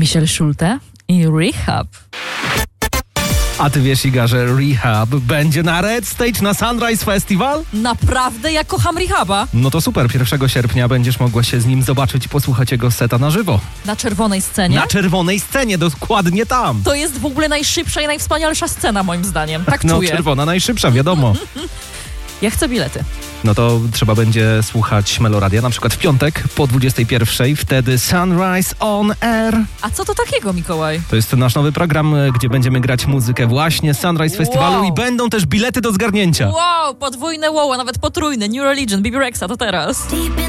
Michel Schulte i Rehab. A ty wiesz, Iga, że Rehab będzie na Red Stage na Sunrise Festival? Naprawdę? Ja kocham Rehaba. No to super, 1 sierpnia będziesz mogła się z nim zobaczyć i posłuchać jego seta na żywo. Na czerwonej scenie? Na czerwonej scenie, dokładnie tam. To jest w ogóle najszybsza i najwspanialsza scena, moim zdaniem. Tak No czuję. czerwona najszybsza, wiadomo. Ja chcę bilety. No to trzeba będzie słuchać Meloradia, na przykład w piątek po 21:00, wtedy Sunrise on Air. A co to takiego, Mikołaj? To jest nasz nowy program, gdzie będziemy grać muzykę właśnie Sunrise Festiwalu Wow. i będą też bilety do zgarnięcia. Wow, podwójne wow, a nawet potrójne. New Religion, Bibi Rexa, to teraz.